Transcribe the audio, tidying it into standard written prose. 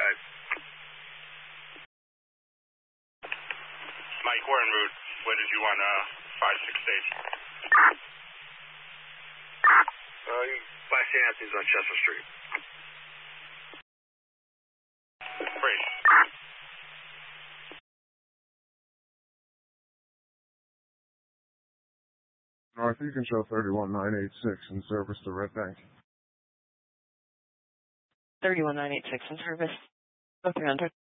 guys. Mike, we're en route. Where did you want 5-6 station? By St. Anthony's on Chestnut Street. Great. North, you can show 31986 in service to Red Bank. 31986 in service. 0300.